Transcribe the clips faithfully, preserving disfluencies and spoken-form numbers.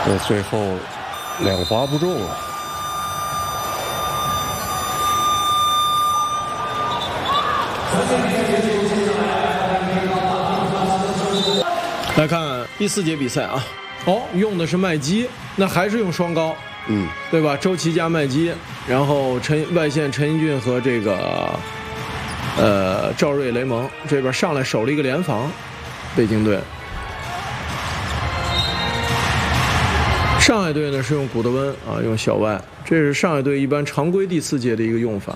呃，最后两罚不中了。 来看第四节比赛啊，哦，用的是麦基，那还是用双高， 嗯， 对吧？周琦加麦基，然后陈外线陈英俊和这个呃赵睿雷蒙这边上来守了一个联防，北京队。上海队呢是用古德温啊，用小外，这是上海队一般常规第四节的一个用法。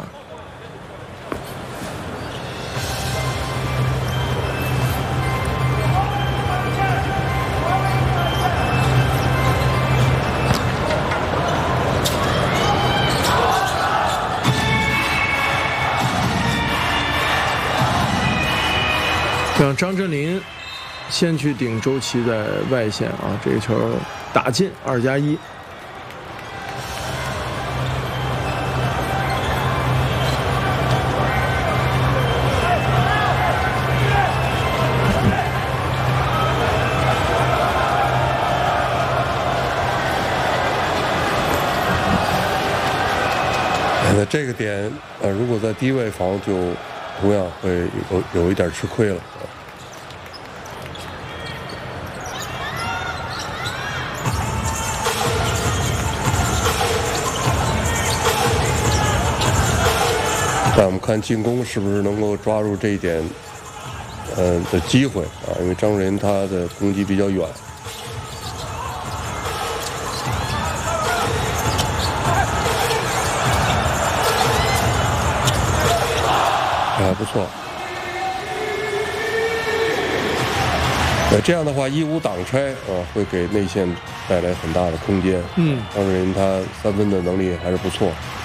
让张镇麟先去顶周琦在外线啊，这个球打进二加一。 那这个点，呃，如果在低位防，就同样会有有一点吃亏了。但我们看进攻是不是能够抓住这一点，呃的机会啊？因为张仁他的攻击比较远。还不错。呃，这样的话，一五挡拆啊，会给内线带来很大的空间。 嗯， 张仁他三分的能力还是不错。